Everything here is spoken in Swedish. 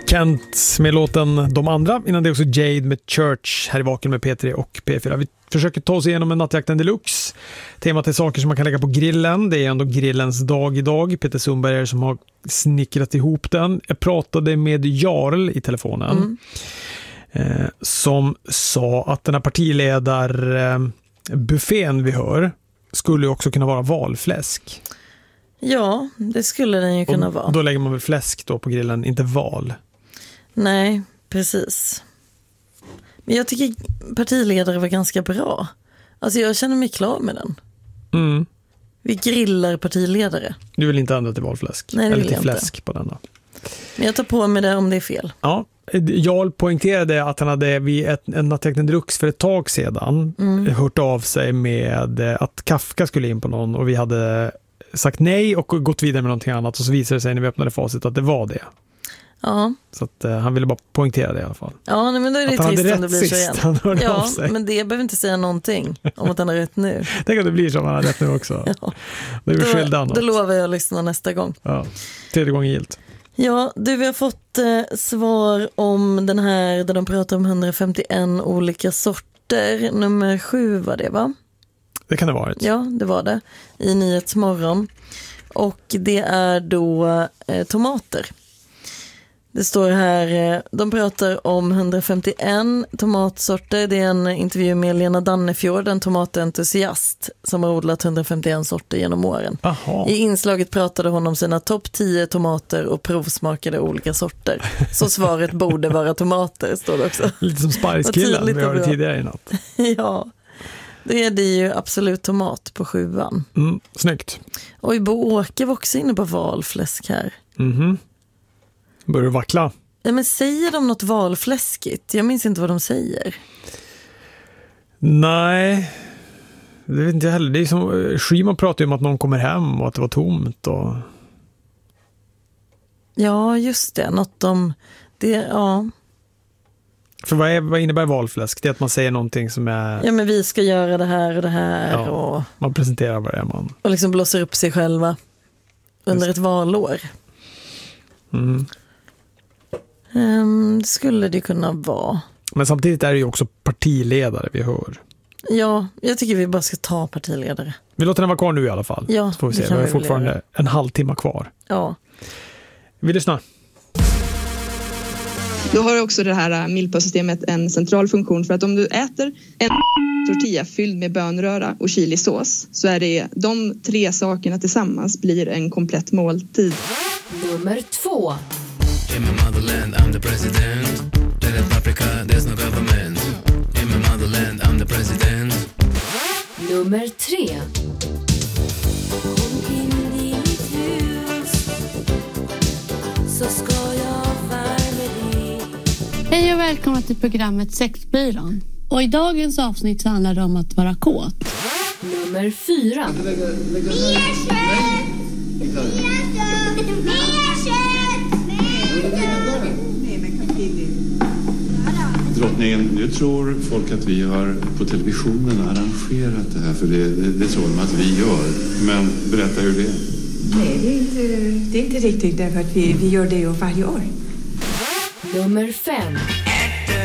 Kent med låten De andra. Innan det också Jade med Church här i Vaken med P3 och P4. Vi försöker ta oss igenom en nattjakten deluxe. Temat är saker som man kan lägga på grillen. Det är ändå grillens dag idag. Peter Sundberg är som har snickrat ihop den. Jag pratade med Jarl i telefonen. Som sa att den här partiledarbuffén vi hör skulle också kunna vara valfläsk. Ja, det skulle den ju kunna vara. Då lägger man väl fläsk då på grillen, inte val. Nej, precis. Men jag tycker partiledare var ganska bra. Alltså jag känner mig klar med den. Vi grillar partiledare. Du vill inte ändra till valfläsk? Nej, det vill eller till jag fläsk inte. På denna. Men jag tar på mig det om det är fel. Ja, Jarl poängterade att han hade vid en nattjakten Drux för ett tag sedan hört av sig med att Kafka skulle in på någon och vi hade sagt nej och gått vidare med någonting annat och så visade det sig när vi öppnade facit att det var det. Ja. Så att han ville bara poängtera det i alla fall. Ja, men då är det att trist om det blir så igen. Ja, men det behöver inte säga någonting om att han har rätt nu. Tänk att det blir som han har rätt nu också. Ja. Det är väl då lovar jag att lyssna nästa gång. Ja, 3:e gången gilt. Ja, vi har fått svar om den här där de pratar om 151 olika sorter. Nummer 7 var det, va? Det kan det vara. Ja, det var det. I Nyhetsmorgon. Och det är då tomater. Det står här, de pratar om 151 tomatsorter. Det är en intervju med Lena Dannefjord, en tomatentusiast som har odlat 151 sorter genom åren. Aha. I inslaget pratade hon om sina topp 10 tomater och provsmakade olika sorter. Så svaret borde vara tomater, står det också. Lite som Spice-killen vi hörde tidigare i natt. Ja, då är det ju absolut tomat på 7:an. Snyggt. Och Bo Åke var också inne på valfläsk här. Börjar du vackla? Ja, men säger de något valfläskigt? Jag minns inte vad de säger. Nej, det vet inte jag heller. Det är som, Schyman pratar ju om att någon kommer hem och att det var tomt. Och... Ja, just det. Något om det, ja. För vad innebär valfläsk? Det är att man säger någonting som är... Ja, men vi ska göra det här och det här. Ja, och man presenterar vad det är man... Och liksom blåser upp sig själva under ett valår. Det skulle det kunna vara. Men samtidigt är det ju också partiledare vi hör. Ja, jag tycker vi bara ska ta partiledare. Vi låter den vara kvar nu i alla fall. Ja, så får vi se. Vi har fortfarande en halvtimme kvar. Ja. Vi lyssnar. Då har också det här milpa-systemet en central funktion för att om du äter en tortilla fylld med bönröra och chilisås så är det de 3 sakerna tillsammans blir en komplett måltid. Nummer 2. In my motherland I'm the president. Let it paprika, there's no government. In my motherland I'm the president. Nummer 3. Hej och välkomna till programmet Sexbyrån. Och i dagens avsnitt så handlar det om att vara kåt. Nummer 4. Drottningen, nu tror folk att vi har på televisionen arrangerat det här, för det tror de att vi gör. Men berätta hur det är. Nej, det är inte riktigt, därför att vi gör det ju varje år. Nummer 5.